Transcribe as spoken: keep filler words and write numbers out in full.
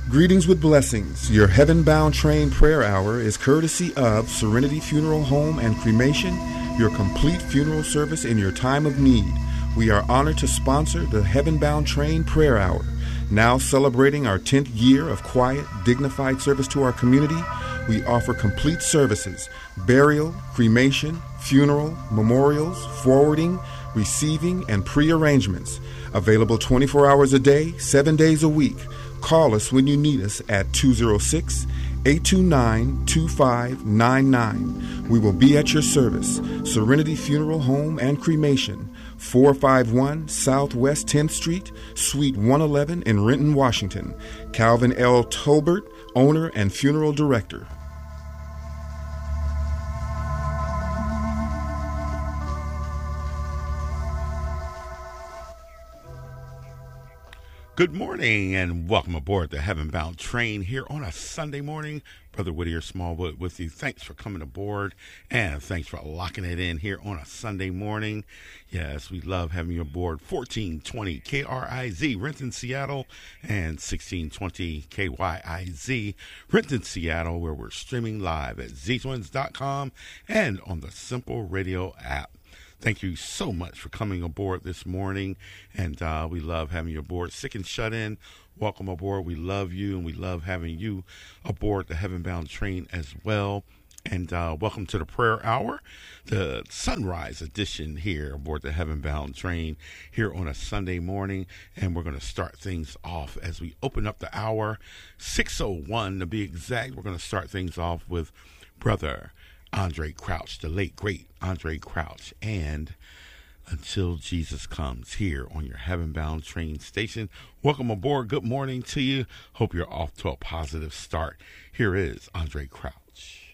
Greetings with blessings. Your heaven-bound train prayer hour is courtesy of Serenity Funeral Home and Cremation, your complete funeral service in your time of need. We are honored to sponsor the Heaven-Bound Train Prayer Hour. Now celebrating our tenth year of quiet, dignified service to our community, we offer complete services: burial, cremation, funeral, memorials, forwarding, receiving, and pre-arrangements. Available twenty-four hours a day, seven days a week. Call us when you need us at two oh six, eight two nine, two five nine nine. We will be at your service. Serenity Funeral Home and Cremation, four five one Southwest tenth Street, Suite one eleven in Renton, Washington. Calvin L. Tolbert, owner and funeral director. Good morning and welcome aboard the Heaven Bound Train here on a Sunday morning. Brother Whittier Smallwood with you. Thanks for coming aboard and thanks for locking it in here on a Sunday morning. Yes, we love having you aboard. fourteen twenty K R I Z, Renton, Seattle, and sixteen twenty K Y I Z, Renton, Seattle, where we're streaming live at z twins dot com and on the Simple Radio app. Thank you so much for coming aboard this morning, and uh, we love having you aboard. Sick and Shut In, welcome aboard. We love you, and we love having you aboard the Heaven Bound Train as well. And uh, welcome to the Prayer Hour, the sunrise edition here aboard the Heaven Bound Train here on a Sunday morning. And we're going to start things off as we open up the hour, six oh one to be exact. We're going to start things off with Brother Andre Crouch, the late, great Andre Crouch, and Until Jesus Comes here on your Heaven-Bound Train station. Welcome aboard. Good morning to you. Hope you're off to a positive start. Here is Andre Crouch.